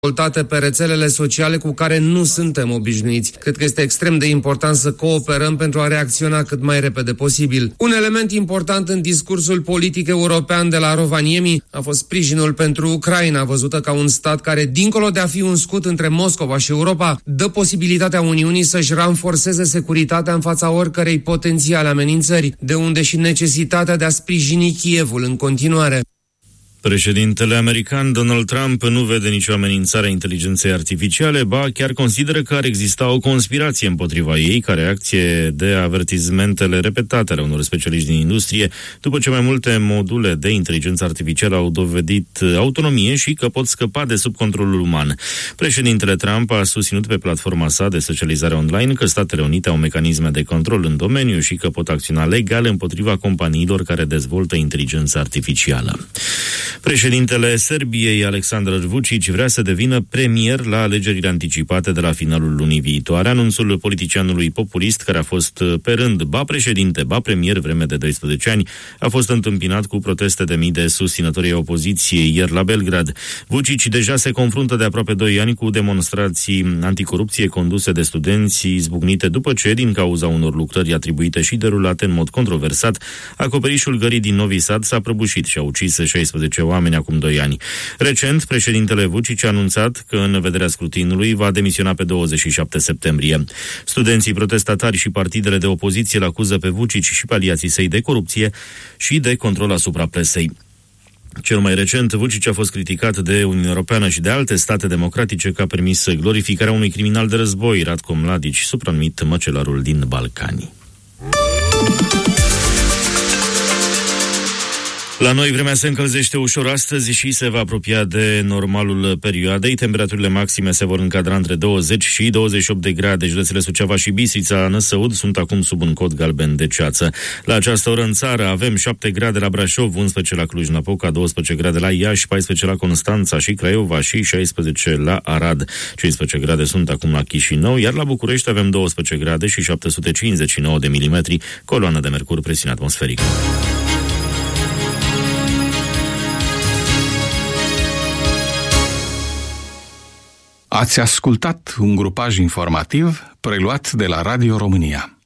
dezvoltate pe rețelele sociale cu care nu suntem obișnuiți. Cred că este extrem de important să cooperăm pentru a reacționa cât mai repede posibil. Un element important în discursul politic european de la Rovaniemi a fost sprijinul pentru Ucraina, văzută ca un stat care, dincolo de a fi un scut între Moscova și Europa, dă posibilitatea Uniunii să-și ranforseze securitatea în fața oricărei potențiale amenințări, de unde și necesitatea de a sprijini Kievul în continuare. Președintele american Donald Trump nu vede nicio amenințare a inteligenței artificiale, ba chiar consideră că ar exista o conspirație împotriva ei, ca reacție de avertizmentele repetate ale unor specialiști din industrie, după ce mai multe module de inteligență artificială au dovedit autonomie și că pot scăpa de sub controlul uman. Președintele Trump a susținut pe platforma sa de socializare online că Statele Unite au mecanisme de control în domeniu și că pot acționa legal împotriva companiilor care dezvoltă inteligența artificială. Președintele Serbiei, Aleksandar Vučić, vrea să devină premier la alegerile anticipate de la finalul lunii viitoare. Anunțul politicianului populist, care a fost pe rând ba președinte, ba premier vreme de 12 ani, a fost întâmpinat cu proteste de mii de susținătorii opoziției ieri la Belgrad. Vučić deja se confruntă de aproape 2 ani cu demonstrații anticorupție conduse de studenți izbucnite după ce, din cauza unor lucrări atribuite și derulate în mod controversat, acoperișul gării din Novi Sad s-a prăbușit și a ucis 16 oameni acum 2 ani. Recent, președintele Vučić a anunțat că în vederea scrutinului va demisiona pe 27 septembrie. Studenții protestatari și partidele de opoziție îl acuză pe Vučić și pe aliații săi de corupție și de control asupra presei. Cel mai recent, Vučić a fost criticat de Uniunea Europeană și de alte state democratice că a permis glorificarea unui criminal de război, Ratko Mladić, supranumit măcelarul din Balcani. La noi vremea se încălzește ușor astăzi și se va apropia de normalul perioadei. Temperaturile maxime se vor încadra între 20 și 28 de grade. Județele Suceava și Bistrița, Năsăud sunt acum sub un cod galben de ceață. La această oră în țară avem 7 grade la Brașov, 11 la Cluj-Napoca, 12 grade la Iași, 14 la Constanța și Craiova și 16 la Arad. 15 grade sunt acum la Chișinău, iar la București avem 12 grade și 759 de milimetri, coloană de mercur, presiune atmosferică. Ați ascultat un grupaj informativ preluat de la Radio România.